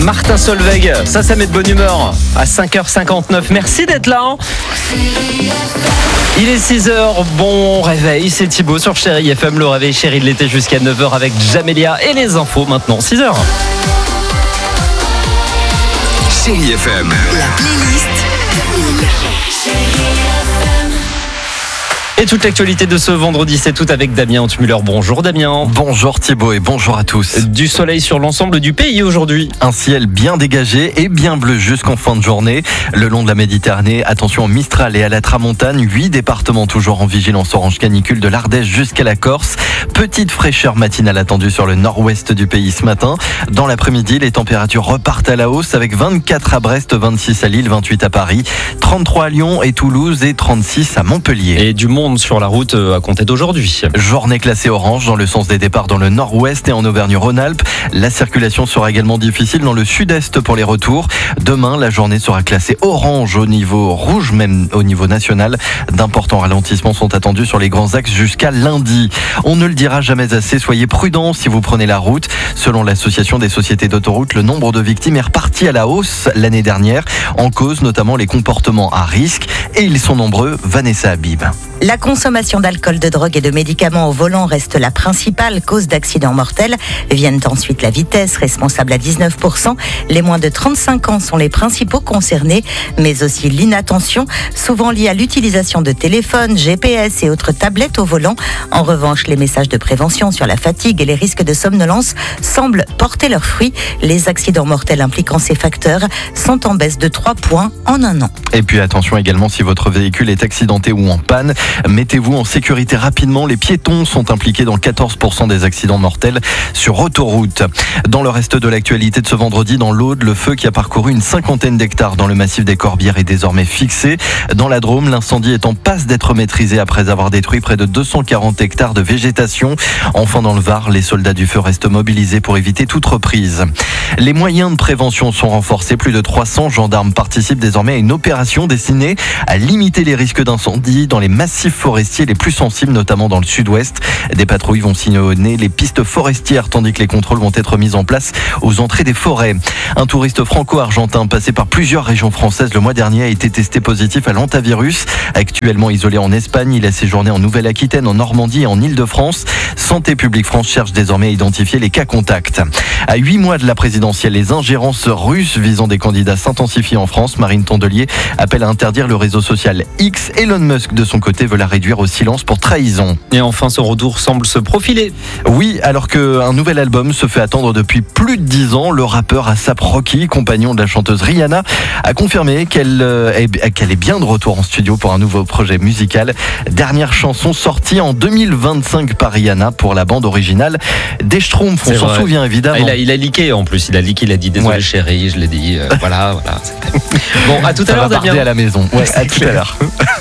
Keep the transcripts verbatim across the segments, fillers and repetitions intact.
Martin Solveig, ça, ça met de bonne humeur à cinq heures cinquante-neuf. Merci d'être là. Hein. Il est six heures, bon réveil, c'est Thibaut sur Chérie F M, le réveil chéri de l'été jusqu'à neuf heures avec Jamélia et les infos maintenant, six heures. Chérie F M, la playlist. Et toute l'actualité de ce vendredi, c'est tout avec Damien Antmuller. Bonjour Damien. Bonjour Thibaut et bonjour à tous. Du soleil sur l'ensemble du pays aujourd'hui. Un ciel bien dégagé et bien bleu jusqu'en fin de journée. Le long de la Méditerranée, attention au Mistral et à la Tramontane. Huit départements toujours en vigilance orange canicule de l'Ardèche jusqu'à la Corse. Petite fraîcheur matinale attendue sur le nord-ouest du pays ce matin. Dans l'après-midi, les températures repartent à la hausse avec vingt-quatre à Brest, vingt-six à Lille, vingt-huit à Paris, trente-trois à Lyon et Toulouse et trente-six à Montpellier. Et du monde sur la route à compter d'aujourd'hui. Journée classée orange dans le sens des départs dans le nord-ouest et en Auvergne-Rhône-Alpes. La circulation sera également difficile dans le sud-est pour les retours. Demain, la journée sera classée orange au niveau rouge, même au niveau national. D'importants ralentissements sont attendus sur les grands axes jusqu'à lundi. On ne le dira jamais assez, soyez prudents si vous prenez la route. Selon l'association des sociétés d'autoroutes, le nombre de victimes est reparti à la hausse l'année dernière, en cause notamment les comportements à risque. Et ils sont nombreux. Vanessa Habib. La consommation d'alcool, de drogue et de médicaments au volant reste la principale cause d'accidents mortels. Viennent ensuite la vitesse, responsable à dix-neuf pour cent. Les moins de trente-cinq ans sont les principaux concernés, mais aussi l'inattention, souvent liée à l'utilisation de téléphones, G P S et autres tablettes au volant. En revanche, les messages de prévention sur la fatigue et les risques de somnolence semblent porter leurs fruits. Les accidents mortels impliquant ces facteurs sont en baisse de trois points en un an. Et puis attention également si votre véhicule est accidenté ou en panne. Mettez-vous en sécurité rapidement. Les piétons sont impliqués dans quatorze pour cent des accidents mortels sur autoroute. Dans le reste de l'actualité de ce vendredi, dans l'Aude, le feu qui a parcouru une cinquantaine d'hectares dans le massif des Corbières est désormais fixé. Dans la Drôme, l'incendie est en passe d'être maîtrisé après avoir détruit près de deux cent quarante hectares de végétation. Enfin, dans le Var, les soldats du feu restent mobilisés pour éviter toute reprise. Les moyens de prévention sont renforcés. Plus de trois cents gendarmes participent désormais à une opération destinée à limiter les risques d'incendie dans les massifs forestiers les plus sensibles, notamment dans le sud-ouest. Des patrouilles vont sillonner les pistes forestières, tandis que les contrôles vont être mis en place aux entrées des forêts. Un touriste franco-argentin passé par plusieurs régions françaises le mois dernier a été testé positif à l'hantavirus. Actuellement isolé en Espagne, il a séjourné en Nouvelle-Aquitaine, en Normandie et en Île-de-France. Santé publique France cherche désormais à identifier les cas contacts. À huit mois de la présidentielle, les ingérences russes visant des candidats s'intensifient en France. Marine Tondelier appelle à interdire le réseau social X. Elon Musk, de son côté, veut la réduire au silence pour trahison. Et enfin, ce retour semble se profiler. Oui, alors qu'un nouvel album se fait attendre depuis plus de dix ans, le rappeur A$ap Rocky, compagnon de la chanteuse Rihanna, a confirmé qu'elle, euh, est, qu'elle est bien de retour en studio pour un nouveau projet musical. Dernière chanson sortie en deux mille vingt-cinq par Rihanna pour la bande originale des Schtroumpfs. On s'en souvient évidemment. Ah, il, a, il a leaké en plus, il a leaké, il a dit désolé ouais. chérie, je l'ai dit, euh, voilà, voilà. Bon, à tout Ça à l'heure va Damien. à la maison. Ouais, à tout à l'heure.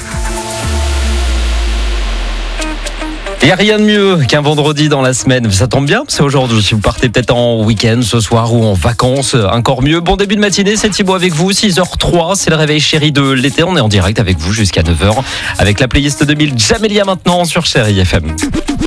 Il n'y a rien de mieux qu'un vendredi dans la semaine. Ça tombe bien, c'est aujourd'hui. Si vous partez peut-être en week-end ce soir ou en vacances, encore mieux. Bon début de matinée, c'est Thibaut avec vous. six heures trois, c'est le réveil chéri de l'été. On est en direct avec vous jusqu'à neuf heures avec la playlist deux mille Jamélia maintenant sur Chérie F M.